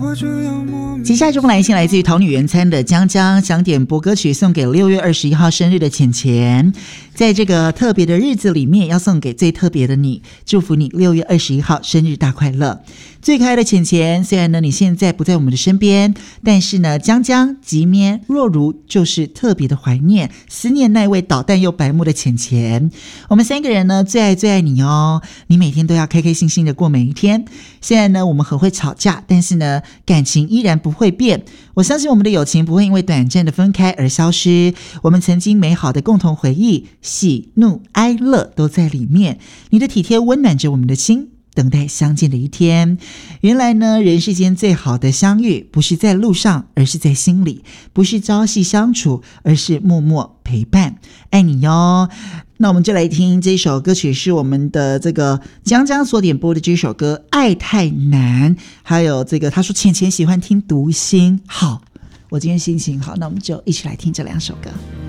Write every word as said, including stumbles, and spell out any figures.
接下来这封来信来自于桃女原餐的江江，想点播歌曲送给六月二十一号生日的浅浅，在这个特别的日子里面要送给最特别的你，祝福你六月二十一号生日大快乐。最可爱的浅浅，虽然呢你现在不在我们的身边，但是呢江江、吉咩、若如就是特别的怀念思念那位捣蛋又白目的浅浅。我们三个人呢最爱最爱你哦，你每天都要开开心心的过每一天。虽然呢我们很会吵架，但是呢感情依然不会变，我相信我们的友情不会因为短暂的分开而消失，我们曾经美好的共同回忆，喜怒哀乐都在里面，你的体贴温暖着我们的心，等待相见的一天。原来呢人世间最好的相遇不是在路上，而是在心里，不是朝夕相处，而是默默陪伴，爱你哟。那我们就来听这首歌曲，是我们的这个江江所点播的这首歌《爱太难》，还有这个他说浅浅喜欢听读心。好，我今天心情好，那我们就一起来听这两首歌。